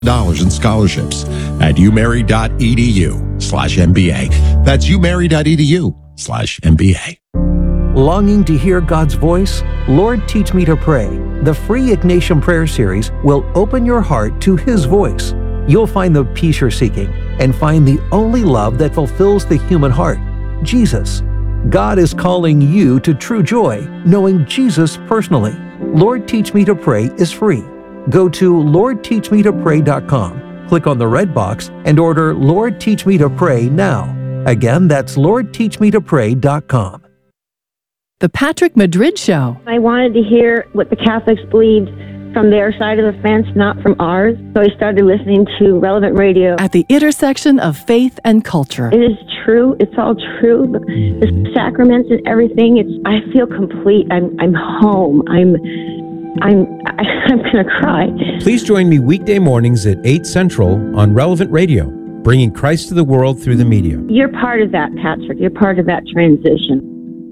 in scholarships at umary.edu/MBA. That's umary.edu/MBA. Longing to hear God's voice? Lord, Teach Me to Pray. The free Ignatian Prayer Series will open your heart to His voice. You'll find the peace you're seeking and find the only love that fulfills the human heart, Jesus. God is calling you to true joy, knowing Jesus personally. Lord, Teach Me to Pray is free. Go to LordTeachMeToPray.com, click on the red box, and order Lord, Teach Me to Pray now. Again, that's LordTeachMeToPray.com. The Patrick Madrid Show. I wanted to hear what the Catholics believed from their side of the fence, not from ours. So I started listening to Relevant Radio. At the intersection of faith and culture. It is true. It's all true. The sacraments and everything. I feel complete. I'm home. I'm gonna cry. Please join me weekday mornings at 8 Central on Relevant Radio, bringing Christ to the world through the media. You're part of that, Patrick. You're part of that transition.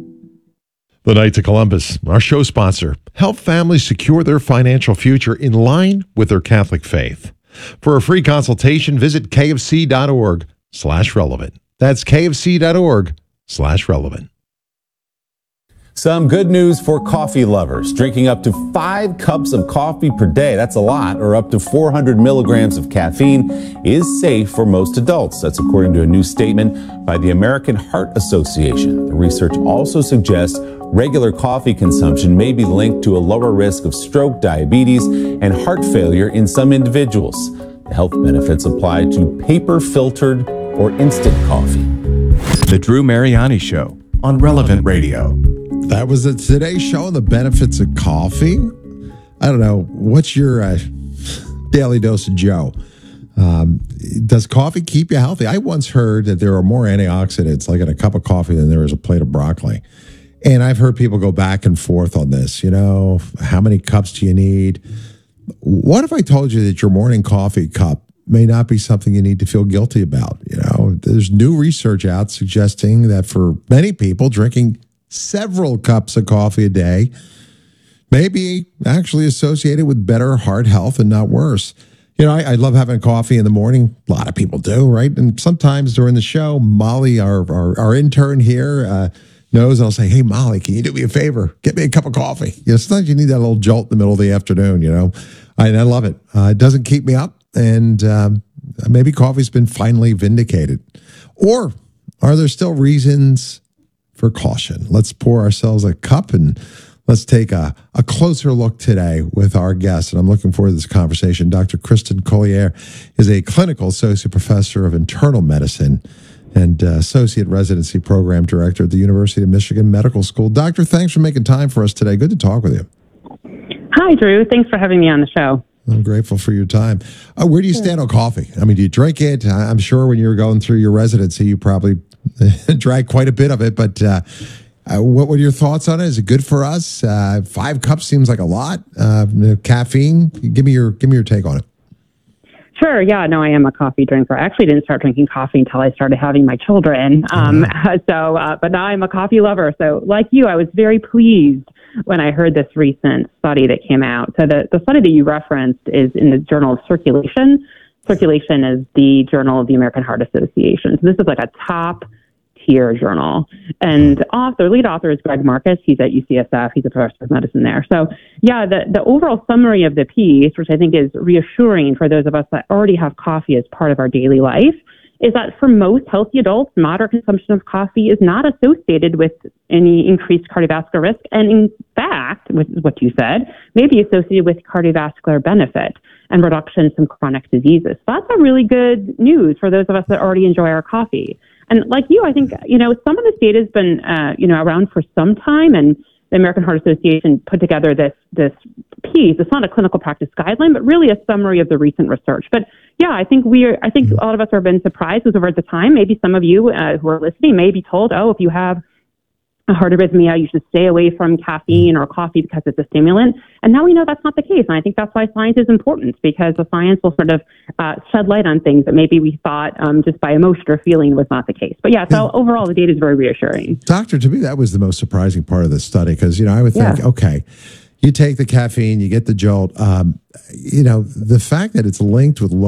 The Knights of Columbus, our show sponsor, help families secure their financial future in line with their Catholic faith. For a free consultation, visit kfc.org/relevant. That's kfc.org/relevant. Some good news for coffee lovers. Drinking up to 5 cups of coffee per day, that's a lot, or up to 400 milligrams of caffeine, is safe for most adults. That's according to a new statement by the American Heart Association. The research also suggests regular coffee consumption may be linked to a lower risk of stroke, diabetes, and heart failure in some individuals. The health benefits apply to paper-filtered or instant coffee. The Drew Mariani Show on Relevant Radio. That was the Today Show on the benefits of coffee. I don't know. What's your daily dose of Joe? Does coffee keep you healthy? I once heard that there are more antioxidants like in a cup of coffee than there is a plate of broccoli. And I've heard people go back and forth on this. You know, how many cups do you need? What if I told you that your morning coffee cup may not be something you need to feel guilty about? You know, there's new research out suggesting that for many people, drinking several cups of coffee a day may be actually associated with better heart health and not worse. You know, I love having coffee in the morning. A lot of people do, right? And sometimes during the show, Molly, our intern here, knows, and I'll say, hey, Molly, can you do me a favor? Get me a cup of coffee. You know, sometimes you need that little jolt in the middle of the afternoon, you know. I love it. It doesn't keep me up, and maybe coffee's been finally vindicated. Or are there still reasons for caution? Let's pour ourselves a cup and let's take a closer look today with our guest. And I'm looking forward to this conversation. Dr. Kristen Collier is a clinical associate professor of internal medicine and associate residency program director at the University of Michigan Medical School. Doctor, thanks for making time for us today. Good to talk with you. Hi, Drew. Thanks for having me on the show. I'm grateful for your time. Where do you stand on coffee? I mean, do you drink it? I'm sure when you were going through your residency, you probably drank quite a bit of it, but what were your thoughts on it? Is it good for us? 5 cups seems like a lot. Caffeine. Give me your take on it. Sure. Yeah. No, I am a coffee drinker. I actually didn't start drinking coffee until I started having my children. But now I'm a coffee lover. So, like you, I was very pleased when I heard this recent study that came out. So the study that you referenced is in the Journal of Circulation. Circulation is the journal of the American Heart Association. So this is like a top tier journal. And lead author is Greg Marcus. He's at UCSF. He's a professor of medicine there. So yeah, the overall summary of the piece, which I think is reassuring for those of us that already have coffee as part of our daily life, is that for most healthy adults, moderate consumption of coffee is not associated with any increased cardiovascular risk. And in fact, which is what you said, may be associated with cardiovascular benefit and reduction in some chronic diseases. So that's a really good news for those of us that already enjoy our coffee. And like you, I think, some of this data has been, around for some time, and the American Heart Association put together this piece. It's not a clinical practice guideline, but really a summary of the recent research. But yeah, I think all of us have been surprised because over at the time, maybe some of you who are listening may be told, if you have a heart arrhythmia, you should stay away from caffeine or coffee because it's a stimulant. And now we know that's not the case. And I think that's why science is important, because the science will sort of shed light on things that maybe we thought just by emotion or feeling was not the case. But yeah, so overall, the data is very reassuring. Doctor, to me, that was the most surprising part of the study, because, I would think, okay, You take the caffeine, you get the jolt. The fact that it's linked with